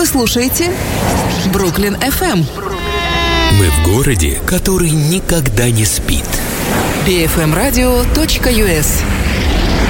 слушаете Бруклин FM. Мы в городе, который никогда не спит. bfmradio.us.